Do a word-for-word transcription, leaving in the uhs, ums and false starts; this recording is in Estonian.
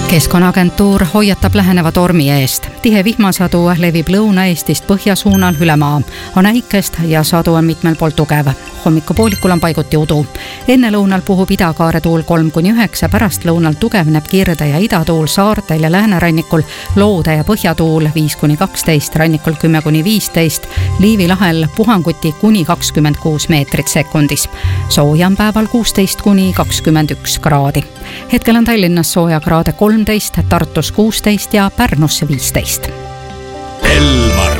Keskkonnaagentuur hoiatab läheneva tormi eest. Tihe vihmasadu levib Lõuna-Eestist põhjasuunal üle maa. On äikest ja sadu on mitmel pool tugev. Hommikupoolikul on paiguti udu. Enne lõunal puhub idakaare tuul kolm kuni üheksa, pärast lõunal tugevneb kirde ja idatuul saartel ja läänerannikul, loode ja põhjatuul viis kuni kaksteist, rannikul kümme kuni viisteist, Liivi lahel puhanguti kuni kakskümmend kuus meetrit sekundis. Sooja on päeval kuusteist kuni kakskümmend üks kraadi. Hetkel on Tallinnas sooja kraade kolmteist, Tartus kuusteist ja Pärnusse viisteist. Elmar